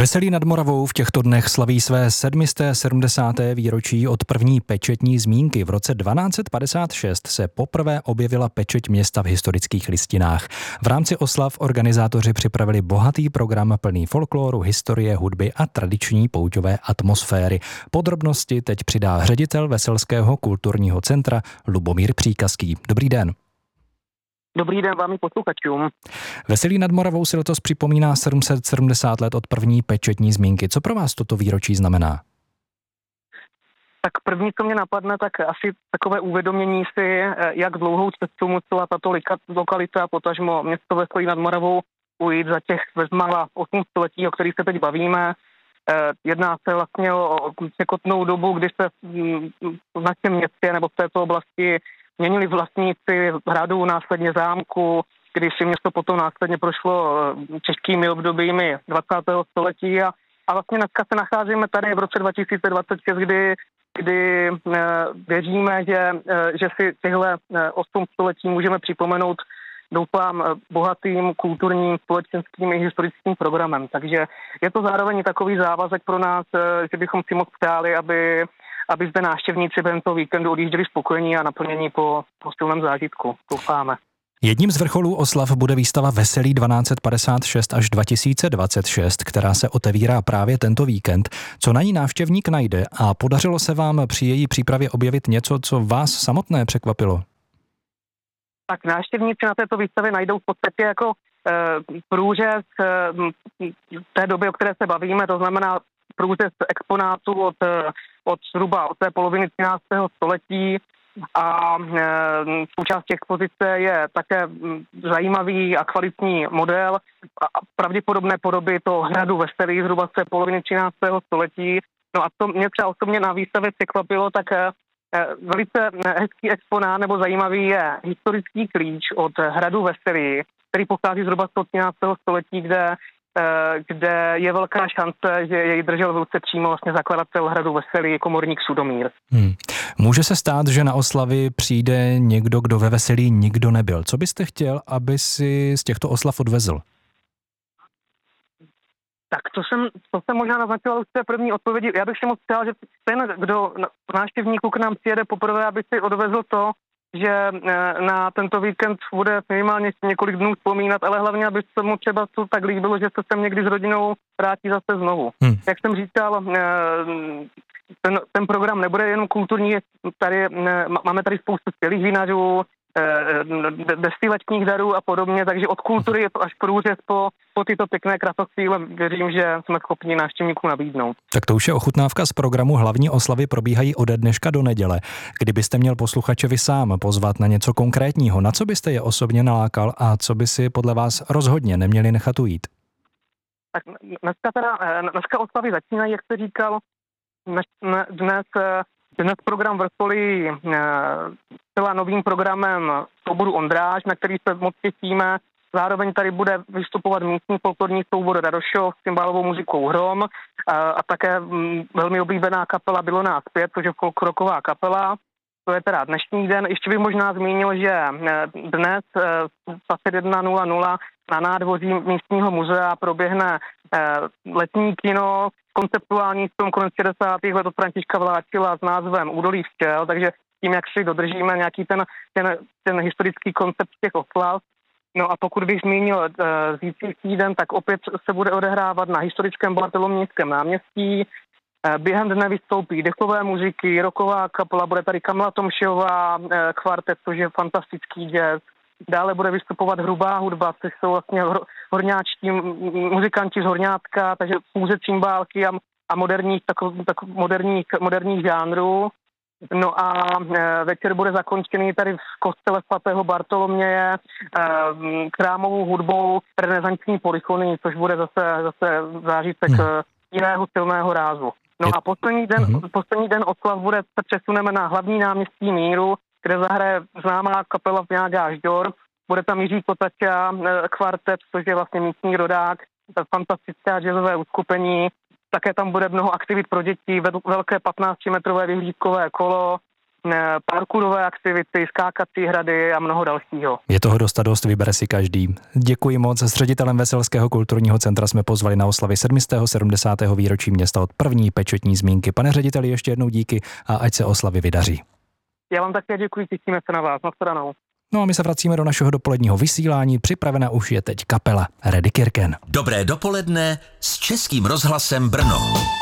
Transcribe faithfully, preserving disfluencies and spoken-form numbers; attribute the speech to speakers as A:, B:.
A: Veselí nad Moravou v těchto dnech slaví své sedmisté sedmdesáté výročí od první pečetní zmínky. V roce dvanáct padesát šest se poprvé objevila pečeť města v historických listinách. V rámci oslav organizátoři připravili bohatý program plný folkloru, historie, hudby a tradiční pouťové atmosféry. Podrobnosti teď přidá ředitel Veselského kulturního centra Lubomír Příkazký. Dobrý den.
B: Dobrý den vám i posluchačům.
A: Veselí nad Moravou si letos připomíná sedm set sedmdesát let od první pečetní zmínky. Co pro vás toto výročí znamená?
B: Tak první, co mě napadne, tak asi takové uvědomění si, jak dlouhou cestu musela tato lokalita, potažmo město Veselí nad Moravou, ujít za těch bezmála osm století, o kterých se teď bavíme. Jedná se vlastně o překotnou dobu, kdy se v našem městě nebo v této oblasti měnili vlastníci hradu, následně zámku, když si město potom následně prošlo těžkými obdobími dvacátého století a, a vlastně dneska se nacházíme tady v roce dva tisíce dvacet šest, kdy, kdy e, věříme, že, e, že si těchto osm století můžeme připomenout, doufám, bohatým kulturním, společenským i historickým programem. Takže je to zároveň takový závazek pro nás, e, že bychom si moc přáli, aby aby zde návštěvníci během toho víkendu odjížděli spokojení a naplnění po, po silném zážitku. Doufáme.
A: Jedním z vrcholů oslav bude výstava Veselí dvanáct padesát šest až dva tisíce dvacet šest, která se otevírá právě tento víkend. Co na ní návštěvník najde a podařilo se vám při její přípravě objevit něco, co vás samotné překvapilo?
B: Tak návštěvníci na této výstavě najdou v podstatě jako e, průřez e, té doby, o které se bavíme, to znamená průřez exponátů od, od zhruba od té poloviny třináctého století a e, součástí expozice je také zajímavý a kvalitní model a pravděpodobné podoby toho hradu Veselí zhruba z té poloviny třináctého století. No a to mě třeba osobně na výstavě překvapilo, tak e, velice hezký exponát nebo zajímavý je historický klíč od hradu Veselí, který pochází zhruba z toho třináctého století, kde kde je velká šance, že jej držel v ruce přímo vlastně zakladatel hradu Veselí, komorník Sudomír.
A: Hmm. Může se stát, že na oslavy přijde někdo, kdo ve Veselí nikdo nebyl. Co byste chtěl, aby si z těchto oslav odvezl?
B: Tak to jsem, to jsem možná naznačoval už v té první odpovědi. Já bych si moc přál, že ten, kdo návštěvníků k nám přijede poprvé, aby si odvezl to, že na tento víkend bude minimálně několik dnů vzpomínat, ale hlavně, aby se mu třeba to tak líbilo, že se sem někdy s rodinou vrátí zase znovu. Hmm. Jak jsem říkal, ten, ten program nebude jenom kulturní, tady, máme tady spoustu skvělých vinařů, destilačních darů a podobně, takže od kultury je to až průřez po, po tyto pěkné kratochvíle. Věřím, že jsme schopni návštěvníkům nabídnout.
A: Tak to už je ochutnávka z programu. Hlavní oslavy probíhají ode dneška do neděle. Kdybyste měl posluchače vy sám pozvat na něco konkrétního, na co byste je osobně nalákal a co by si podle vás rozhodně neměli nechat ujít?
B: Tak dneska, teda, dneska oslavy začínají, jak jste říkal, dnes, dnes Dnes program vrcholí celá novým programem souboru Ondráž, na který se moc těšíme. Zároveň tady bude vystupovat místní folklorní soubor Radošov s cymbálovou muzikou Hrom a, a také velmi oblíbená kapela Bylo nás pět, což je folkroková kapela. To je teda dnešní den. Ještě bych možná zmínil, že dnes v dvacet jedna nula nula na nádvoří místního muzea proběhne letní kino, konceptuální film konec šedesátých let od Františka Vláčila s názvem Údolí včel, takže tím, jak si dodržíme nějaký ten, ten, ten historický koncept těch oslav. No a pokud bych zmínil uh, zítřejší den, tak opět se bude odehrávat na historickém Bartolomějském náměstí. Uh, během dne vystoupí dechové muziky, rocková kapela, bude tady Kamila Tomšová, uh, kvartet, což je fantastický jazz. Dále bude vystupovat hrubá hudba, což jsou vlastně horňáčtí muzikanti z Horňátka, takže pouze cymbálky a, a moderních, tako, tako, moderních, moderních žánrů. No a e, večer bude zakončený tady v kostele svatého Bartoloměje e, chrámovou hudbou renesanční polyfonii, což bude zase, zase zážitek hmm. jiného silného rázu. No a poslední den, hmm. poslední den oslav bude, se přesuneme na hlavní náměstí Míru, kde zahraje známá kapela Vňáďa Ždor. Bude tam Jiří Kotača, kvartet, což je vlastně místní rodák, fantastická jazzové uskupení. Také tam bude mnoho aktivit pro děti, velké patnáctimetrové vyhlídkové kolo, parkourové aktivity, skákací hrady a mnoho dalšího.
A: Je toho dost a dost, vybere si každý. Děkuji moc. S ředitelem Veselského kulturního centra jsme pozvali na oslavy sedmistého sedmdesátého výročí města od první pečetní zmínky. Pane řediteli, ještě jednou díky a ať se oslavy vydaří.
B: Já vám také děkuji, těšíme se na vás. Nashledanou.
A: No a my se vracíme do našeho dopoledního vysílání. Připravena už je teď kapela Reddy Kirken.
C: Dobré dopoledne s Českým rozhlasem Brno.